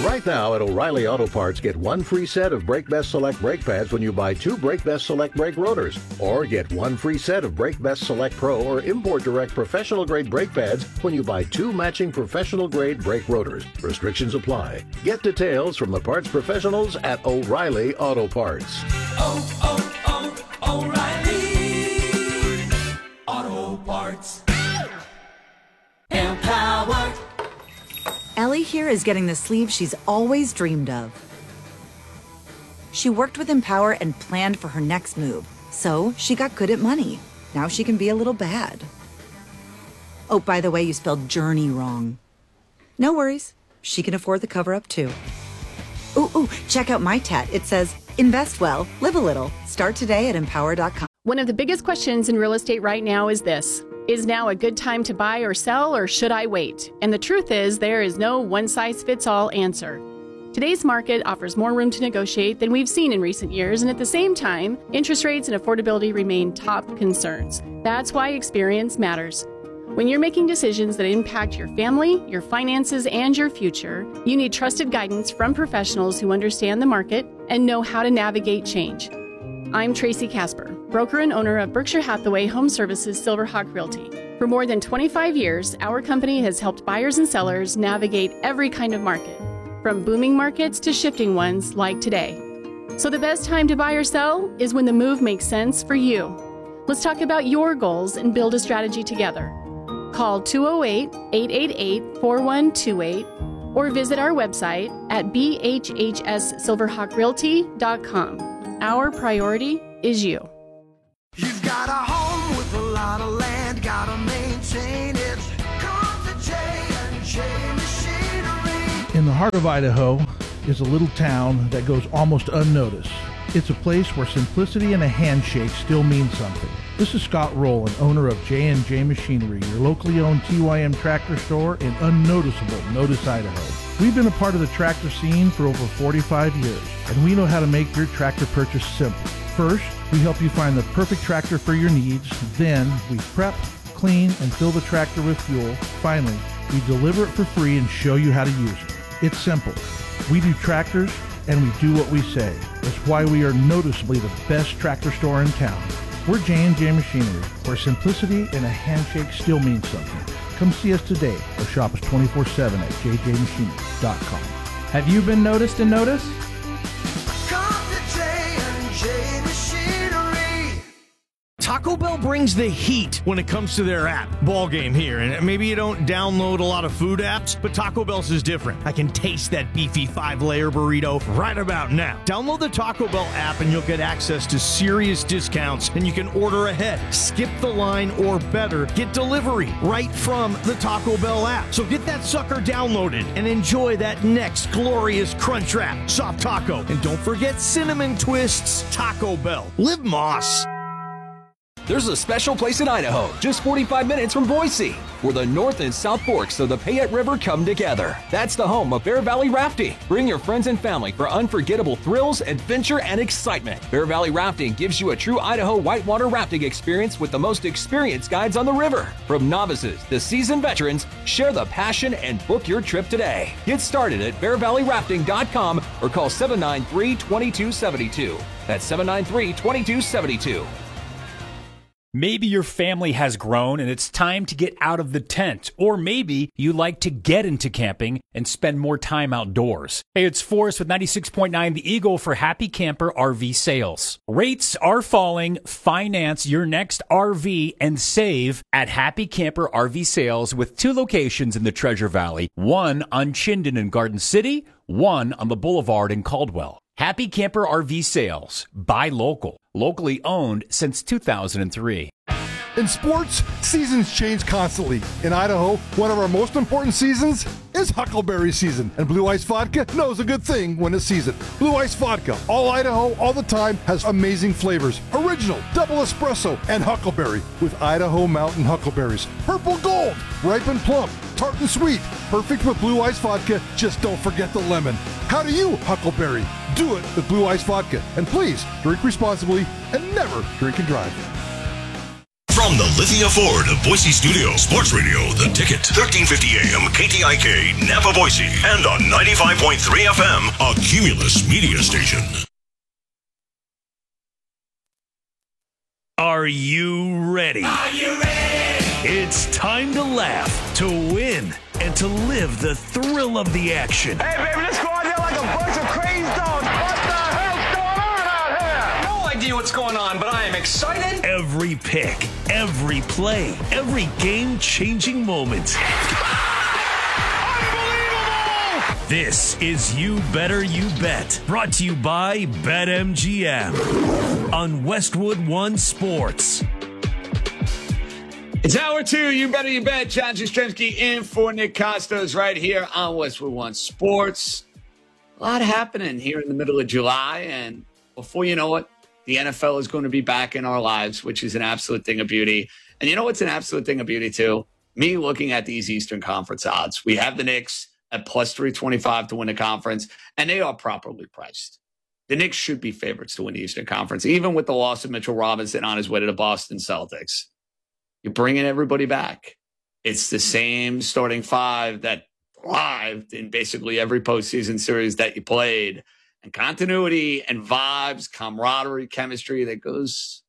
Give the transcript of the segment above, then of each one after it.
Right now at O'Reilly Auto Parts, get one free set of Brake Best Select brake pads when you buy 2 Brake Best Select brake rotors. Or get one free set of Brake Best Select Pro or Import Direct professional grade brake pads when you buy 2 matching professional grade brake rotors. Restrictions apply. Get details from the parts professionals at O'Reilly Auto Parts. O'Reilly Auto Parts. Empowered. Ellie here is getting the sleeve she's always dreamed of. She worked with Empower and planned for her next move, so she got good at money. Now she can be a little bad. Oh, by the way, you spelled journey wrong. No worries. She can afford the cover-up, too. Ooh, check out my tat. It says, invest well, live a little. Start today at empower.com. One of the biggest questions in real estate right now is this: is now a good time to buy or sell, or should I wait? And the truth is, there is no one-size-fits-all answer. Today's market offers more room to negotiate than we've seen in recent years, and at the same time, interest rates and affordability remain top concerns. That's why experience matters. When you're making decisions that impact your family, your finances, and your future, you need trusted guidance from professionals who understand the market and know how to navigate change. I'm Tracy Casper, broker and owner of Berkshire Hathaway Home Services Silverhawk Realty. For more than 25 years, our company has helped buyers and sellers navigate every kind of market, from booming markets to shifting ones like today. So the best time to buy or sell is when the move makes sense for you. Let's talk about your goals and build a strategy together. Call 208-888-4128 or visit our website at bhhssilverhawkrealty.com. Our priority is you. You've got a home with a lot of land, gotta maintain it. Come to J&J Machinery. In the heart of Idaho is a little town that goes almost unnoticed. It's a place where simplicity and a handshake still mean something. This is Scott Rowland, owner of J&J Machinery, your locally owned TYM tractor store in unnoticeable Notice, Idaho. We've been a part of the tractor scene for over 45 years, and we know how to make your tractor purchase simple. First, we help you find the perfect tractor for your needs. Then, we prep, clean, and fill the tractor with fuel. Finally, we deliver it for free and show you how to use it. It's simple. We do tractors, and we do what we say. That's why we are noticeably the best tractor store in town. We're J&J Machinery, where simplicity and a handshake still means something. Come see us today or shop us 24/7 at jjmachinery.com. Have you been noticed and noticed? Come to J&J Machinery. Taco Bell brings the heat when it comes to their app. Ball game here. And maybe you don't download a lot of food apps, but Taco Bell's is different. I can taste that beefy 5-layer burrito right about now. Download the Taco Bell app and you'll get access to serious discounts, and you can order ahead, skip the line, or better, get delivery right from the Taco Bell app. So get that sucker downloaded and enjoy that next glorious crunch wrap, soft taco. And don't forget cinnamon twists. Taco Bell. Live Moss. There's a special place in Idaho, just 45 minutes from Boise, where the North and South Forks of the Payette River come together. That's the home of Bear Valley Rafting. Bring your friends and family for unforgettable thrills, adventure, and excitement. Bear Valley Rafting gives you a true Idaho whitewater rafting experience with the most experienced guides on the river. From novices to seasoned veterans, share the passion and book your trip today. Get started at bearvalleyrafting.com or call 793-2272. That's 793-2272. Maybe your family has grown and it's time to get out of the tent. Or maybe you like to get into camping and spend more time outdoors. Hey, it's Forrest with 96.9 The Eagle for Happy Camper RV Sales. Rates are falling. Finance your next RV and save at Happy Camper RV Sales with 2 locations in the Treasure Valley. One on Chinden in Garden City, one on the Boulevard in Caldwell. Happy Camper RV Sales. Buy local. Locally owned since 2003. In sports, seasons change constantly. In Idaho, one of our most important seasons is Huckleberry season, and Blue Ice Vodka knows a good thing when it's season. Blue Ice Vodka, all Idaho, all the time, has amazing flavors. Original, double espresso, and Huckleberry with Idaho Mountain Huckleberries. Purple Gold, ripe and plump, tart and sweet. Perfect with Blue Ice Vodka, just don't forget the lemon. How do you Huckleberry? Do it with Blue Ice Vodka. And please, drink responsibly and never drink and drive. From the Lithia Ford of Boise Studio, Sports Radio, The Ticket, 1350 AM, KTIK, Napa, Boise, and on 95.3 FM, a Cumulus media station. Are you ready? Are you ready? It's time to laugh, to win, and to live the thrill of the action. Hey, baby, let's go out there like a bunch of crazy dogs. What the hell's going on out here? No idea what's going on, but I am excited. Every pick, every play, every game-changing moment. Unbelievable! This is You Better You Bet, brought to you by BetMGM on Westwood One Sports. It's hour two. You Better You Bet. John Jastrzemski in for Nick Costos right here on Westwood One Sports. A lot happening here in the middle of July, and before you know it, the NFL is going to be back in our lives, which is an absolute thing of beauty. And you know what's an absolute thing of beauty too? Me looking at these Eastern Conference odds. We have the Knicks at plus 325 to win the conference, and they are properly priced. The Knicks should be favorites to win the Eastern Conference, even with the loss of Mitchell Robinson on his way to the Boston Celtics. You're bringing everybody back. It's the same starting five that thrived in basically every postseason series that you played. And continuity and vibes, camaraderie, chemistry that goes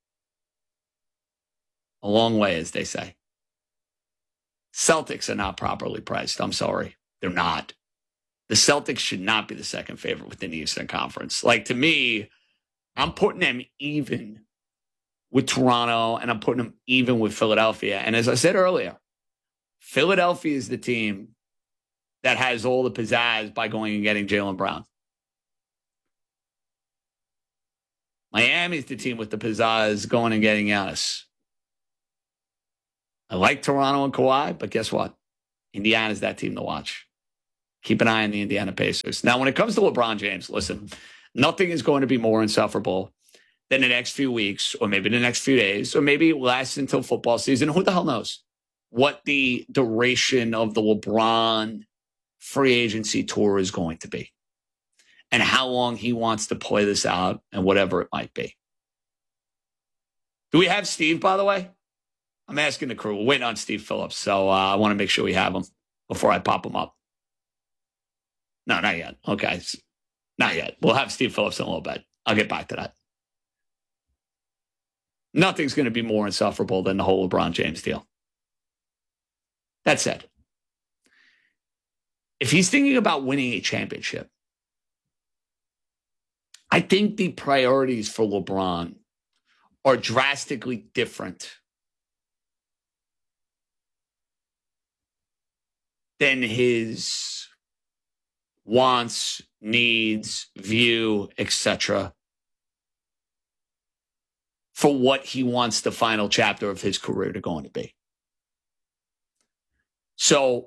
a long way, as they say. Celtics are not properly priced. I'm sorry. They're not. The Celtics should not be the second favorite within the Eastern Conference. Like, to me, I'm putting them even with Toronto, and I'm putting them even with Philadelphia. And as I said earlier, Philadelphia is the team that has all the pizzazz by going and getting Jaylen Brown. Miami's the team with the pizzazz going and getting Giannis. I like Toronto and Kawhi, but guess what? Indiana's that team to watch. Keep an eye on the Indiana Pacers. Now, when it comes to LeBron James, listen, nothing is going to be more insufferable than the next few weeks, or maybe the next few days, or maybe it lasts until football season. Who the hell knows what the duration of the LeBron free agency tour is going to be and how long he wants to play this out and whatever it might be. Do we have Steve, by the way? I'm asking the crew. We're waiting on Steve Phillips, so I want to make sure we have him before I pop him up. No, not yet. Okay. Not yet. We'll have Steve Phillips in a little bit. I'll get back to that. Nothing's going to be more insufferable than the whole LeBron James deal. That said, if he's thinking about winning a championship, I think the priorities for LeBron are drastically different than his wants, needs, view, etc., for what he wants the final chapter of his career to go on to be. So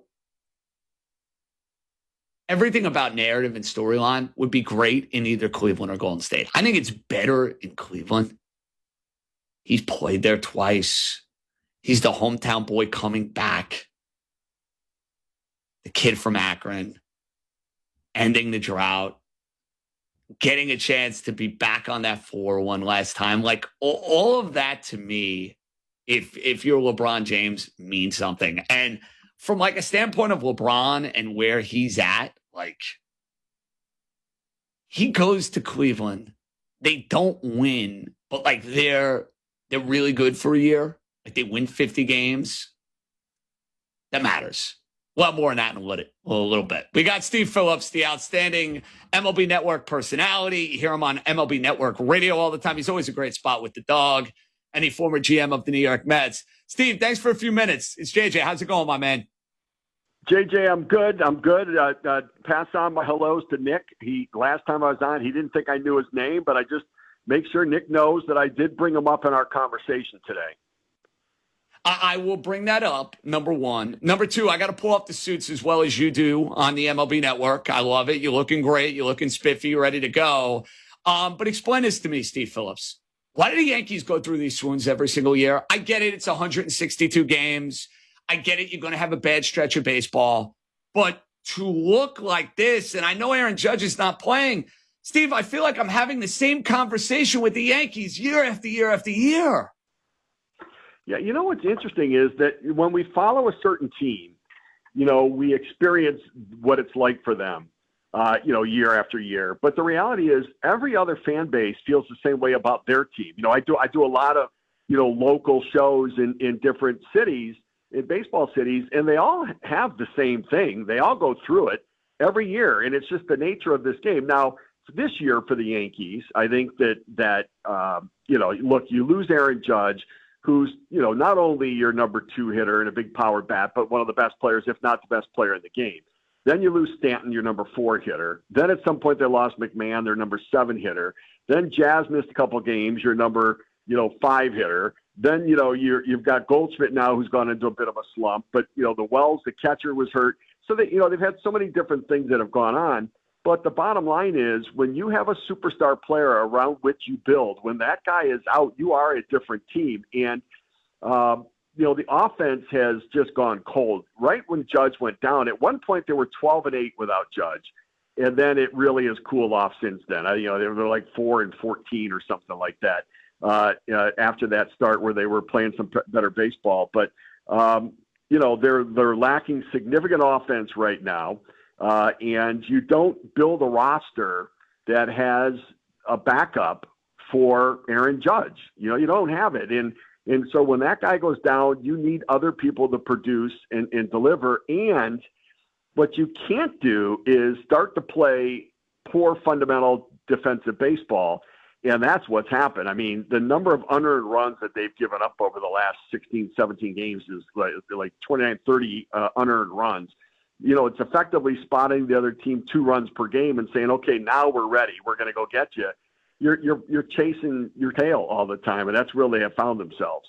everything about narrative and storyline would be great in either Cleveland or Golden State. I think it's better in Cleveland. He's played there twice. He's the hometown boy coming back. The kid from Akron, ending the drought, getting a chance to be back on that floor one last time. Like, all of that to me, if you're LeBron James, means something. And from like a standpoint of LeBron and where he's at, like, he goes to Cleveland. They don't win, but like they're really good for a year. Like, they win 50 games. That matters. A lot more on that in a little bit. We got Steve Phillips, the outstanding MLB Network personality. You hear him on MLB Network radio all the time. He's always a great spot with the dog, and the former GM of the New York Mets. Steve, thanks for a few minutes. It's JJ. How's it going, my man? JJ, I'm good. Pass on my hellos to Nick. Last time I was on, he didn't think I knew his name, but I just make sure Nick knows that I did bring him up in our conversation today. I will bring that up, number one. Number two, I got to pull up the suits as well as you do on the MLB Network. I love it. You're looking great. You're looking spiffy. You're ready to go. But explain this to me, Steve Phillips. Why do the Yankees go through these swoons every single year? I get it. It's 162 games. I get it. You're going to have a bad stretch of baseball. But to look like this, and I know Aaron Judge is not playing, Steve, I feel like I'm having the same conversation with the Yankees year after year after year. Yeah, you know what's interesting is that when we follow a certain team, we experience what it's like for them, year after year. But the reality is every other fan base feels the same way about their team. I do a lot of, local shows in different cities, in baseball cities, and they all have the same thing. They all go through it every year, and it's just the nature of this game. Now, this year for the Yankees, I think that look, you lose Aaron Judge, who's, not only your number 2 hitter and a big power bat, but one of the best players, if not the best player in the game. Then you lose Stanton, your number 4 hitter. Then at some point they lost McMahon, their number 7 hitter. Then Jazz missed a couple games, your number, 5 hitter. Then, you've got Goldschmidt now who's gone into a bit of a slump, but, the Wells, the catcher, was hurt. So that, they've had so many different things that have gone on. But the bottom line is when you have a superstar player around which you build, when that guy is out, you are a different team. And, the offense has just gone cold. Right when Judge went down, at one point they were 12-8 without Judge. And then it really has cooled off since then. They were like 4-14 or something like that after that start where they were playing some better baseball. But, they're lacking significant offense right now. And you don't build a roster that has a backup for Aaron Judge. You don't have it. And so when that guy goes down, you need other people to produce and deliver. And what you can't do is start to play poor fundamental defensive baseball. And that's what's happened. I mean, the number of unearned runs that they've given up over the last 16, 17 games is like 29, 30 unearned runs. It's effectively spotting the other team 2 runs per game and saying, okay, now we're ready. We're going to go get you. You're chasing your tail all the time, and that's where they have found themselves.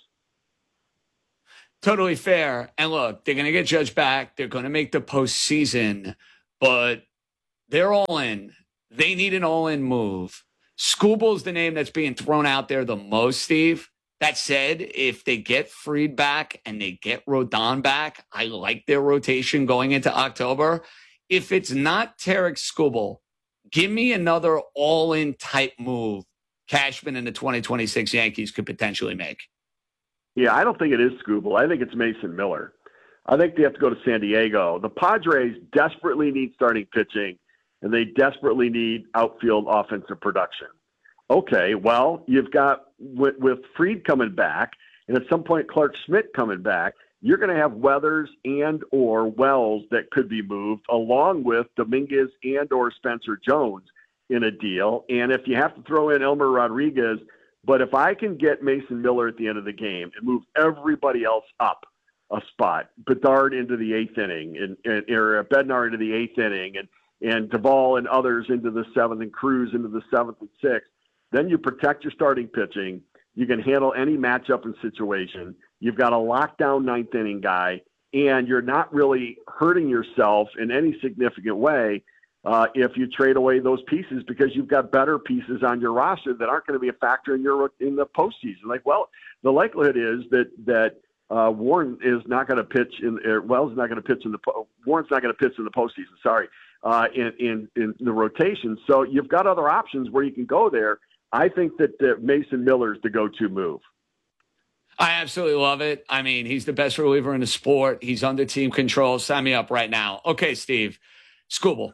Totally fair. And look, they're going to get Judge back. They're going to make the postseason, but they're all in. They need an all-in move. Skubal's the name that's being thrown out there the most, Steve. That said, if they get Fried back and they get Rodon back, I like their rotation going into October. If it's not Tarek Skubal, give me another all-in type move Cashman and the 2026 Yankees could potentially make. Yeah, I don't think it is Skubal. I think it's Mason Miller. I think they have to go to San Diego. The Padres desperately need starting pitching, and they desperately need outfield offensive production. Okay, well, you've got, with Fried coming back, and at some point Clark Schmidt coming back, you're going to have Weathers and or Wells that could be moved, along with Dominguez and or Spencer Jones in a deal. And if you have to throw in Elmer Rodriguez, but if I can get Mason Miller at the end of the game and move everybody else up a spot, Bedard into the 8th inning, or Bednar into the 8th inning, and Duvall and others into the 7th, and Cruz into the 7th and 6th, then you protect your starting pitching. You can handle any matchup and situation. You've got a lockdown 9th inning guy, and you're not really hurting yourself in any significant way if you trade away those pieces, because you've got better pieces on your roster that aren't going to be a factor in the postseason. The likelihood is that Warren is not going to pitch Wells is not going to pitch Warren's not going to pitch in the postseason. Sorry, in the rotation. So you've got other options where you can go there. I think that Mason Miller is the go-to move. I absolutely love it. I mean, he's the best reliever in the sport. He's under team control. Sign me up right now. Okay, Steve. Skubal.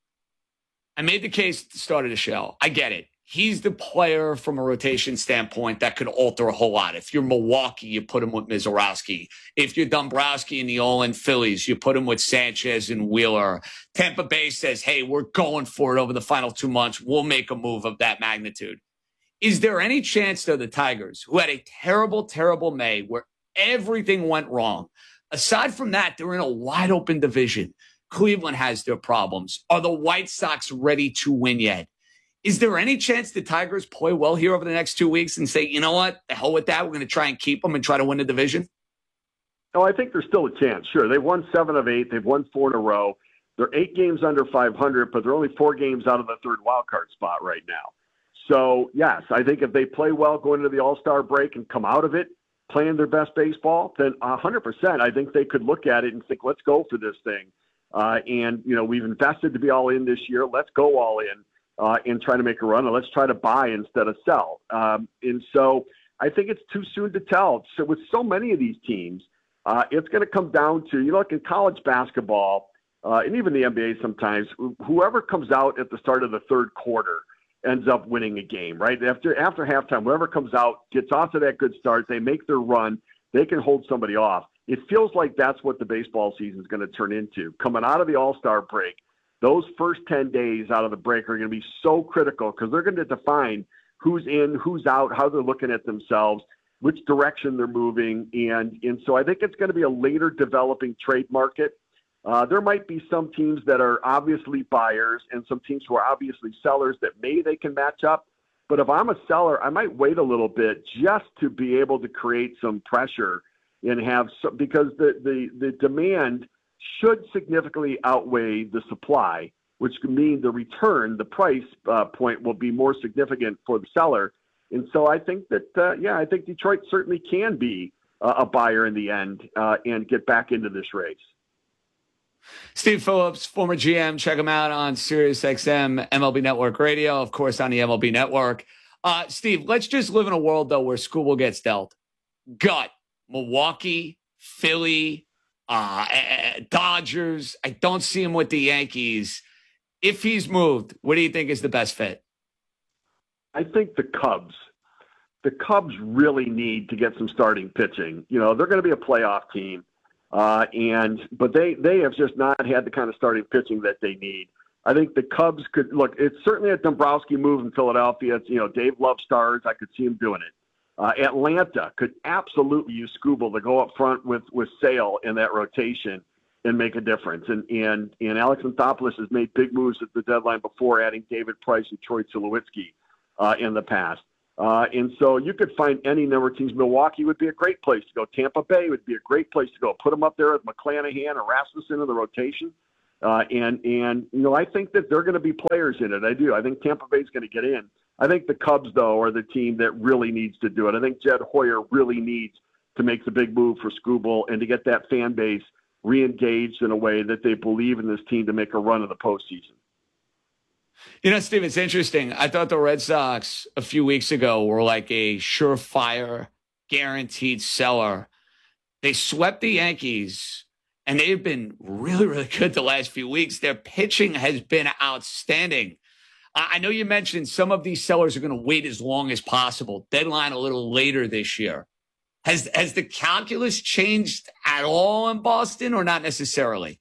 I made the case at the start of the show. I get it. He's the player from a rotation standpoint that could alter a whole lot. If you're Milwaukee, you put him with Mizorowski. If you're Dombrowski and the all-in Phillies, you put him with Sanchez and Wheeler. Tampa Bay says, hey, we're going for it over the final 2 months. We'll make a move of that magnitude. Is there any chance, though, the Tigers, who had a terrible, terrible May where everything went wrong, aside from that, they're in a wide-open division. Cleveland has their problems. Are the White Sox ready to win yet? Is there any chance the Tigers play well here over the next 2 weeks and say, you know what, the hell with that, we're going to try and keep them and try to win the division? Oh, I think there's still a chance. Sure, they've won 7 of 8. They've won 4 in a row. They're 8 games under 500, but they're only 4 games out of the third wild card spot right now. So, yes, I think if they play well going into the All-Star break and come out of it playing their best baseball, then 100% I think they could look at it and think, let's go for this thing. And, we've invested to be all in this year. Let's go all in and try to make a run, and let's try to buy instead of sell. And so I think it's too soon to tell. So with so many of these teams, it's going to come down to, like in college basketball, and even the NBA sometimes, whoever comes out at the start of the third quarter ends up winning a game, right? After halftime, whoever comes out, gets off to that good start, they make their run, they can hold somebody off. It feels like that's what the baseball season is going to turn into. Coming out of the All-Star break, those first 10 days out of the break are going to be so critical because they're going to define who's in, who's out, how they're looking at themselves, which direction they're moving. And so I think it's going to be a later developing trade market. There might be some teams that are obviously buyers and some teams who are obviously sellers that maybe they can match up. But if I'm a seller, I might wait a little bit just to be able to create some pressure and have some, because the demand should significantly outweigh the supply, which could mean the return, the price point will be more significant for the seller. And so I think that, I think Detroit certainly can be a buyer in the end and get back into this race. Steve Phillips, former GM. Check him out on SiriusXM, MLB Network Radio, of course, on the MLB Network. Steve, let's just live in a world, though, where Skubal gets dealt. Gut, Milwaukee, Philly, Dodgers. I don't see him with the Yankees. If he's moved, what do you think is the best fit? I think the Cubs. The Cubs really need to get some starting pitching. They're going to be a playoff team. But they have just not had the kind of starting pitching that they need. I think the Cubs could look. It's certainly a Dombrowski move in Philadelphia. It's, Dave Love stars. I could see him doing it. Atlanta could absolutely use Skubal to go up front with Sale in that rotation and make a difference. And Alex Anthopoulos has made big moves at the deadline before, adding David Price and Troy Tulowitzki in the past. And so you could find any number of teams. Milwaukee would be a great place to go. Tampa Bay would be a great place to go. Put them up there with McClanahan or Rasmussen in the rotation. I think that they're going to be players in it. I do. I think Tampa Bay's going to get in. I think the Cubs, though, are the team that really needs to do it. I think Jed Hoyer really needs to make the big move for Skubal and to get that fan base re-engaged in a way that they believe in this team to make a run of the postseason. Steve, it's interesting. I thought the Red Sox a few weeks ago were like a surefire, guaranteed seller. They swept the Yankees, and they've been really, really good the last few weeks. Their pitching has been outstanding. I know you mentioned some of these sellers are going to wait as long as possible, deadline a little later this year. Has the calculus changed at all in Boston or not necessarily?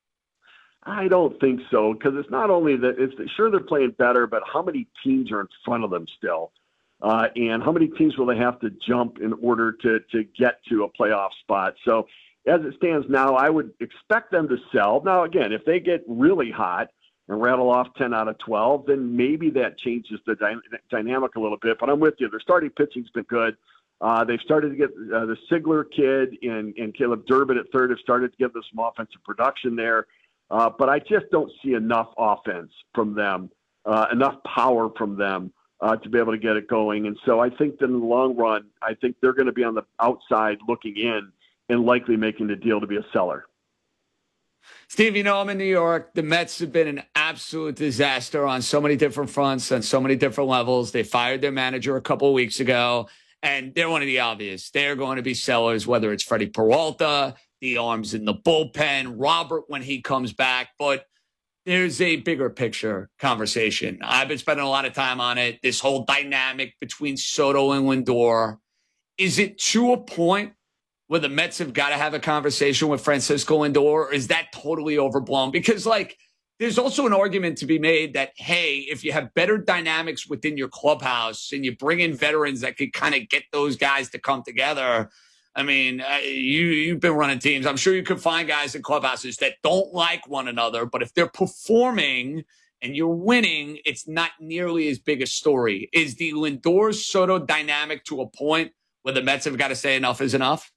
I don't think so, because it's not only that sure they're playing better, but how many teams are in front of them still? And how many teams will they have to jump in order to get to a playoff spot? So as it stands now, I would expect them to sell. Now, again, if they get really hot and rattle off 10 out of 12, then maybe that changes the dynamic a little bit. But I'm with you. Their starting pitching's been good. They've started to get the Sigler kid and Caleb Durbin at third have started to give them some offensive production there. But I just don't see enough offense from them, enough power from them to be able to get it going. And so I think that in the long run, I think they're going to be on the outside looking in and likely making the deal to be a seller. Steve, I'm in New York. The Mets have been an absolute disaster on so many different fronts, on so many different levels. They fired their manager a couple of weeks ago, and they're one of the obvious. They're going to be sellers, whether it's Freddie Peralta, the arms in the bullpen, Robert when he comes back. But there's a bigger picture conversation. I've been spending a lot of time on it. This whole dynamic between Soto and Lindor. Is it to a point where the Mets have got to have a conversation with Francisco Lindor, or is that totally overblown? Because, there's also an argument to be made that, hey, if you have better dynamics within your clubhouse and you bring in veterans that could kind of get those guys to come together. I mean, you've been running teams. I'm sure you could find guys in clubhouses that don't like one another, but if they're performing and you're winning, it's not nearly as big a story. Is the Lindor-Soto dynamic to a point where the Mets have got to say enough is enough?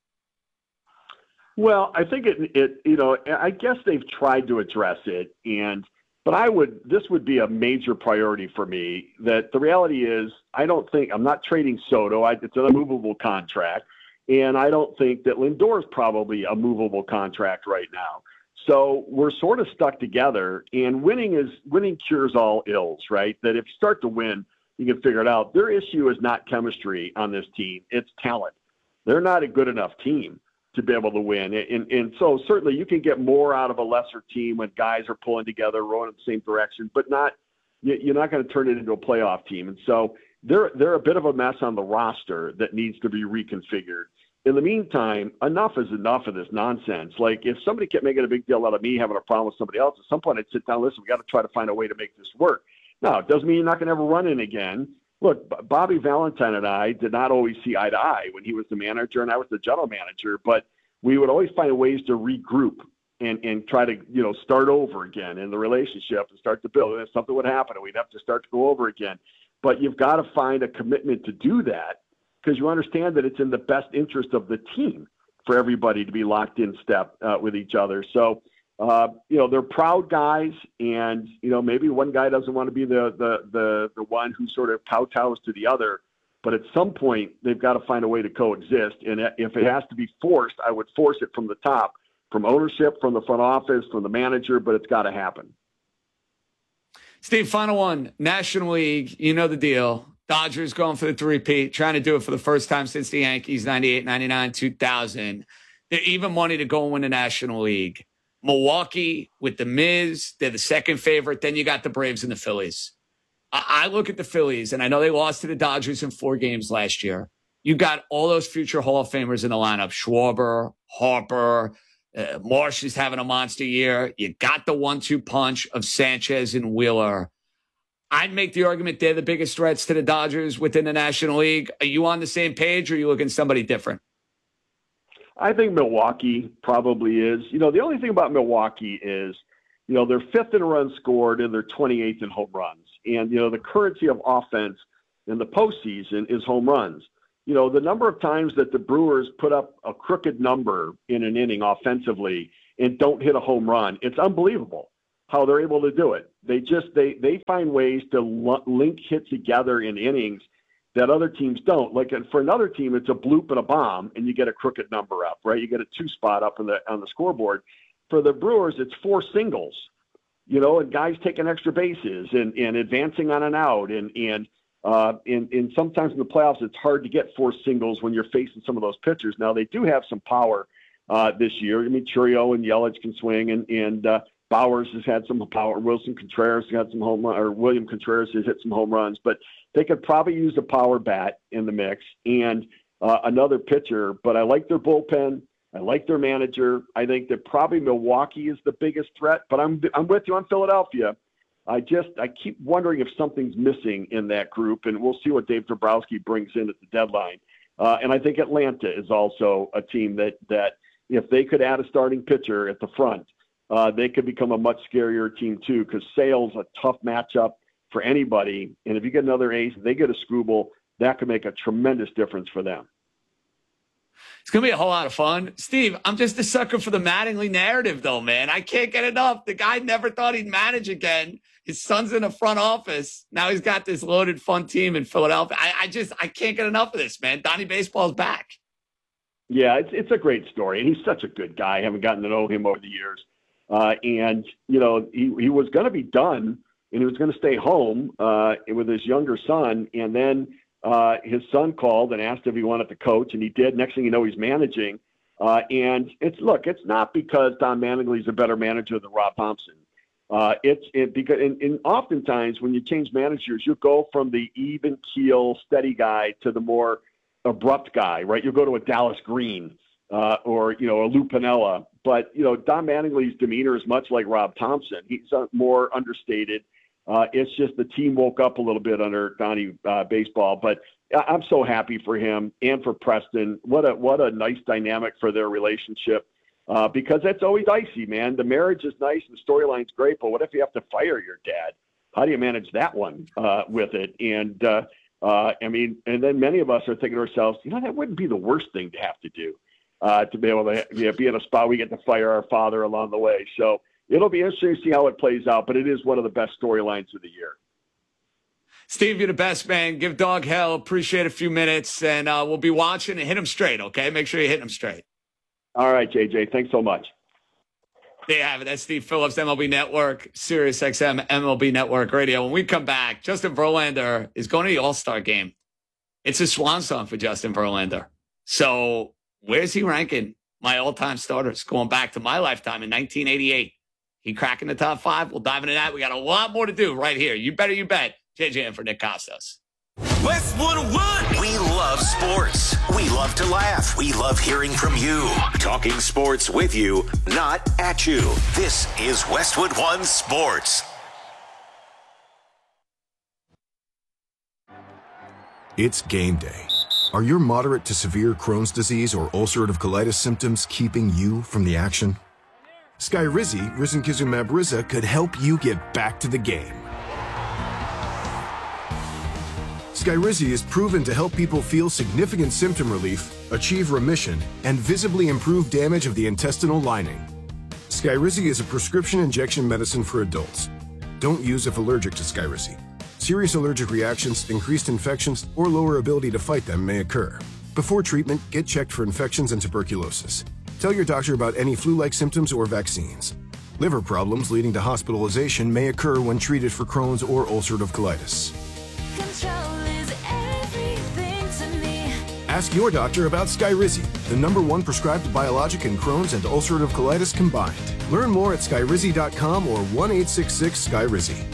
Well, I think I guess they've tried to address it, but this would be a major priority for me. That the reality is, I'm not trading Soto. It's an immovable contract, and I don't think that Lindor is probably a movable contract right now. So we're sort of stuck together, and winning cures all ills, right? That if you start to win, you can figure it out. Their issue is not chemistry on this team. It's talent. They're not a good enough team to be able to win. And so certainly you can get more out of a lesser team when guys are pulling together, rowing in the same direction, but you're not going to turn it into a playoff team. And so they're a bit of a mess on the roster that needs to be reconfigured. In the meantime, enough is enough of this nonsense. Like, if somebody kept making a big deal out of me having a problem with somebody else, at some point I'd sit down, listen, we got to try to find a way to make this work. Now, it doesn't mean you're not going to ever run in again. Look, Bobby Valentine and I did not always see eye to eye when he was the manager and I was the general manager, but we would always find ways to regroup and try to, start over again in the relationship and start to build. And if something would happen, and we'd have to start to go over again. But you've got to find a commitment to do that, because you understand that it's in the best interest of the team for everybody to be locked in step with each other. So, they're proud guys, and, maybe one guy doesn't want to be the one who sort of kowtows to the other, but at some point they've got to find a way to coexist. And if it has to be forced, I would force it from the top, from ownership, from the front office, from the manager, but it's got to happen. Steve, final one. National League, you know the deal. Dodgers going for the three-peat, trying to do it for the first time since the Yankees, 98, 99, 2000. They're even money to go and win the National League. Milwaukee with the Miz, they're the second favorite. Then you got the Braves and the Phillies. I look at the Phillies, and I know they lost to the Dodgers in 4 games last year. You got all those future Hall of Famers in the lineup. Schwarber, Harper, Marsh is having a monster year. You got the 1-2 punch of Sanchez and Wheeler. I'd make the argument they're the biggest threats to the Dodgers within the National League. Are you on the same page, or are you looking at somebody different? I think Milwaukee probably is. The only thing about Milwaukee is, they're 5th in runs scored and they're 28th in home runs. And, the currency of offense in the postseason is home runs. The number of times that the Brewers put up a crooked number in an inning offensively and don't hit a home run, it's unbelievable how they're able to do it. They find ways to link hits together in innings that other teams don't. Like, for another team, it's a bloop and a bomb, and you get a crooked number up, right? You get a 2 spot up on the scoreboard. For the Brewers, it's 4 singles, and guys taking extra bases and advancing on an out. And sometimes in the playoffs, it's hard to get 4 singles when you're facing some of those pitchers. Now, they do have some power this year. I mean, Churio and Yelich can swing, and Bowers has had some power. William Contreras has hit some home runs, but they could probably use a power bat in the mix and another pitcher. But I like their bullpen. I like their manager. I think that probably Milwaukee is the biggest threat. But I'm with you on Philadelphia. I keep wondering if something's missing in that group, and we'll see what Dave Dombrowski brings in at the deadline. And I think Atlanta is also a team that if they could add a starting pitcher at the front, they could become a much scarier team too, because Sale's a tough matchup for anybody. And if you get another ace, they get a Skubal, that could make a tremendous difference for them. It's going to be a whole lot of fun. Steve, I'm just a sucker for the Mattingly narrative, though, man. I can't get enough. The guy never thought he'd manage again. His son's in the front office. Now he's got this loaded, fun team in Philadelphia. I can't get enough of this, man. Donnie Baseball's back. Yeah, it's a great story. And he's such a good guy. I haven't gotten to know him over the years. He was going to be done, and he was going to stay home with his younger son. And then his son called and asked if he wanted to coach, and he did. Next thing you know, he's managing. And it's not because Don Mattingly's a better manager than Rob Thompson. Because oftentimes when you change managers, you go from the even keel, steady guy to the more abrupt guy, right? You go to a Dallas Green or a Lou Piniella. But, Don Mattingly's demeanor is much like Rob Thompson. He's more understated. It's just the team woke up a little bit under Donnie Baseball. But I'm so happy for him and for Preston. What a nice dynamic for their relationship. Because that's always dicey, man. The marriage is nice and the storyline's great, but what if you have to fire your dad? How do you manage that one with it? And and then many of us are thinking to ourselves, that wouldn't be the worst thing to have to do, to be able to be in a spot we get to fire our father along the way. So it'll be interesting to see how it plays out, but it is one of the best storylines of the year. Steve, you're the best, man. Give Dog hell. Appreciate a few minutes, and we'll be watching and hit him straight, okay? Make sure you hit him straight. All right, JJ. Thanks so much. There you have it. That's Steve Phillips, MLB Network, Sirius XM, MLB Network Radio. When we come back, Justin Verlander is going to the All-Star game. It's a swan song for Justin Verlander. So where's he ranking my all-time starters going back to my lifetime in 1988? He cracking the top 5? We'll dive into that. We got a lot more to do right here. You better you bet. JJ for Nick Costos. Westwood One. We love sports. We love to laugh. We love hearing from you. Talking sports with you, not at you. This is Westwood One Sports. It's game day. Are your moderate to severe Crohn's disease or ulcerative colitis symptoms keeping you from the action? Skyrizi, risankizumab Riza, could help you get back to the game. Skyrizi is proven to help people feel significant symptom relief, achieve remission, and visibly improve damage of the intestinal lining. Skyrizi is a prescription injection medicine for adults. Don't use if allergic to Skyrizi. Serious allergic reactions, increased infections, or lower ability to fight them may occur. Before treatment, get checked for infections and tuberculosis. Tell your doctor about any flu-like symptoms or vaccines. Liver problems leading to hospitalization may occur when treated for Crohn's or ulcerative colitis. Ask your doctor about Skyrizi, the #1 prescribed biologic in Crohn's and ulcerative colitis combined. Learn more at skyrizi.com or 1-866-SKYRIZI.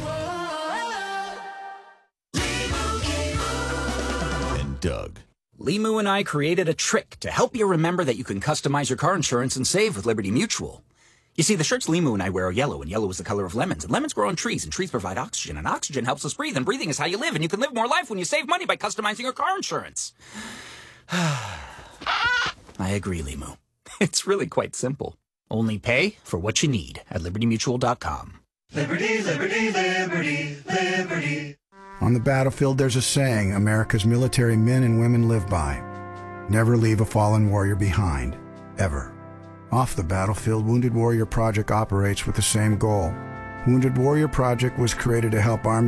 And Doug. Limu and I created a trick to help you remember that you can customize your car insurance and save with Liberty Mutual. You see, the shirts Limu and I wear are yellow, and yellow is the color of lemons, and lemons grow on trees, and trees provide oxygen, and oxygen helps us breathe, and breathing is how you live, and you can live more life when you save money by customizing your car insurance. I agree, Limu. It's really quite simple. Only pay for what you need at LibertyMutual.com. Liberty, liberty, liberty, liberty. On the battlefield, there's a saying America's military men and women live by. Never leave a fallen warrior behind, ever. Off the battlefield, Wounded Warrior Project operates with the same goal. Wounded Warrior Project was created to help Army